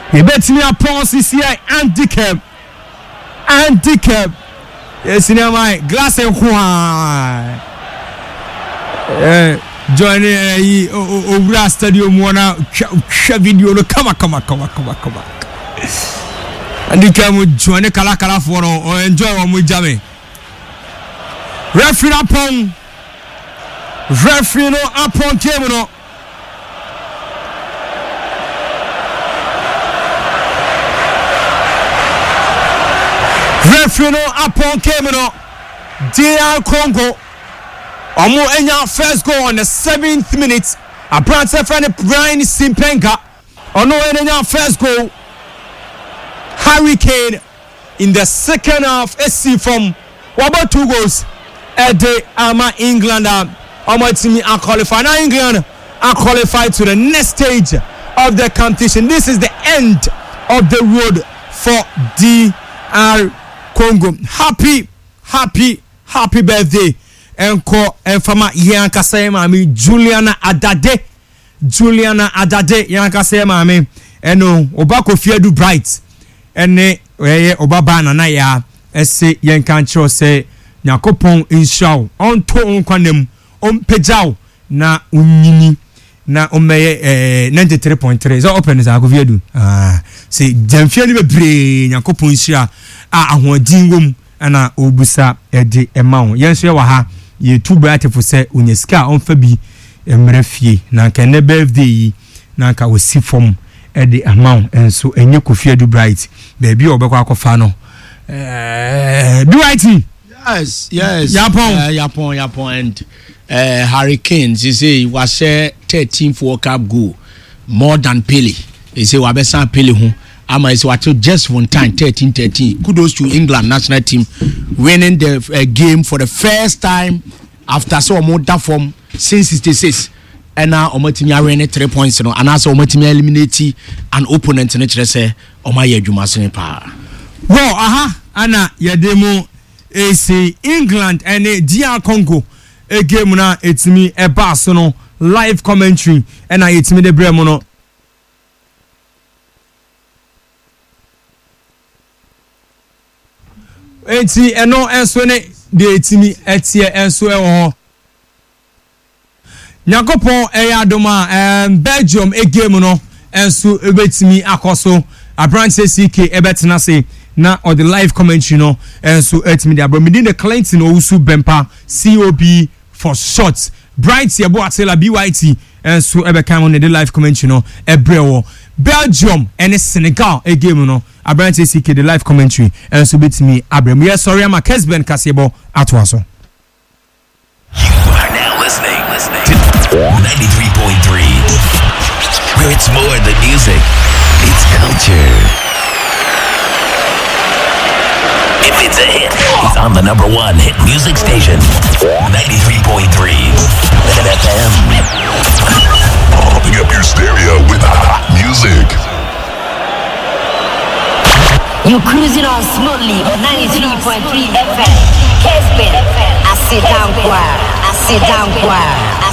You bet me upon CCI handicap. Yes, in my glass and wine. Joining Obra Stadium one video. Come on. And you can join the Kalakala for or enjoy one with Jamie. Referee upon Kemono. Referee upon Kemono. DR Congo. Omo enya first goal on the 7th minute. A brand friend Brian Simpenga. Ono enya first goal. Hurricane in the second half. SC from what about 2 goals? Ede Ama England Ama team are qualified. Now England are qualified to the next stage of the competition. This is the end of the road for DR Congo. Happy birthday. Enko enfama yanka say mami Juliana Adade yanka say mami eno obako fiedu bright ene obaba na ya ese yanka ncho say nyakopon inshaw onto onkwanem ompejao na unyini na omeye 93.3 so open is agoviedu say demfie ni bebre nyakopon insha ahoadin wom ana obusa ede emawo yenso ye wa ha ye too bright for say unyeska onfa bi emrefie na kenne birthday yi na ka osi form ede amount enso enye kofie du bright baby obekwa akofa no bright yes Yapon and Hurricanes you say was 13th World Cup goal more than Pele they say wabesa Pele hu ama is what just one time 13-13. Kudos to England national team winning the game for the first time after so more that form since 66. And now Omatimi are winning 3 points, and also Omatimi eliminate an opponent in it. Say Omaya Jumasini power. Well, Anna Yademo AC England and DR Congo a game na it's me a Barcelona live commentary and it's me the Bremono. Enti eno enso ne de etimi etie enso ewo Nyakopon eyadoma Belgium e game no enso ebetimi akoso Abrante CK ebetena se na or the live commentary no enso etimi de abro the Clinton Owusu Bempa COB for short Bright Yebo Atela BYT enso ebeka on the live commentary no ebrewo Belgium and Senegal a game no Abrante CK the live commentary and so bit me Abraham. Yes, sorry, I'm a Kesben Kasebo at Waso. You are now listening to 93.3, where it's more than music, it's culture. If it's a hit, it's on the #1 hit music station, 93.3 FM. Pumping up your stereo with hot music. You're cruising on smoothly on 93.3 FM. Kesben, I sit down choir.